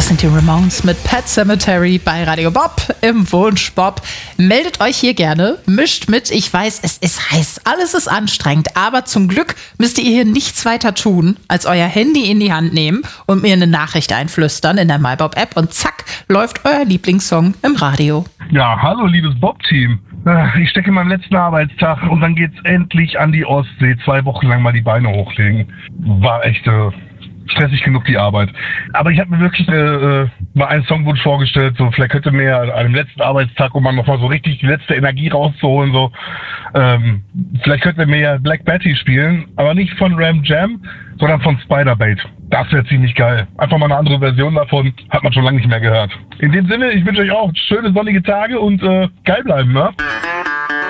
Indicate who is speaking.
Speaker 1: Das sind die Ramones mit Pet Sematary bei Radio Bob im Wunsch Bob. Meldet euch hier gerne, mischt mit. Ich weiß, es ist heiß, alles ist anstrengend, aber zum Glück müsst ihr hier nichts weiter tun, als euer Handy in die Hand nehmen und mir eine Nachricht einflüstern in der MyBob-App und zack, läuft euer Lieblingssong im Radio.
Speaker 2: Ja, hallo liebes Bob-Team. Ich stecke in meinem letzten Arbeitstag und dann geht's endlich an die Ostsee. 2 Wochen lang mal die Beine hochlegen. War echt stressig genug, die Arbeit. Aber ich habe mir wirklich mal einen Songwunsch vorgestellt, so vielleicht könnte mir an dem letzten Arbeitstag, um mal nochmal so richtig die letzte Energie rauszuholen, so vielleicht könnte mir ja Black Betty spielen, aber nicht von Ram Jam, sondern von Spiderbait. Das wäre ziemlich geil. Einfach mal eine andere Version davon, hat man schon lange nicht mehr gehört. In dem Sinne, ich wünsche euch auch schöne sonnige Tage und geil bleiben, ne?